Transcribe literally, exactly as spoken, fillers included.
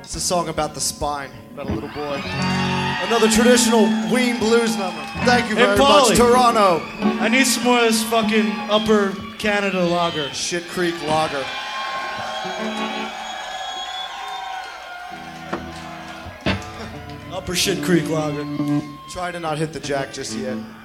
It's a song about the spine, about a little boy. Another traditional Ween blues number. Thank you very Hey, Paulie. much, Toronto. I need some more of this fucking Upper Canada lager. Shit Creek Lager. Upper Shit Creek lager. Try to not hit the jack just yet.